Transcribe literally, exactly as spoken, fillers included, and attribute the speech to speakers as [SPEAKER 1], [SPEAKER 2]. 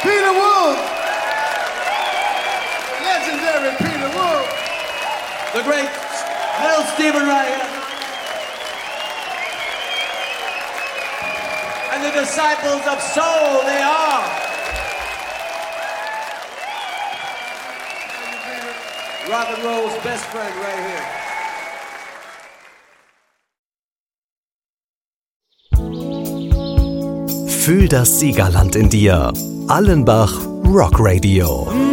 [SPEAKER 1] Peter Wolf. Legendary Peter Wolf.
[SPEAKER 2] The great Little Stephen right here. And the disciples of soul, they are. Rock and roll's best friend right here.
[SPEAKER 3] Fühl das Siegerland in dir. Allenbach Rock Radio.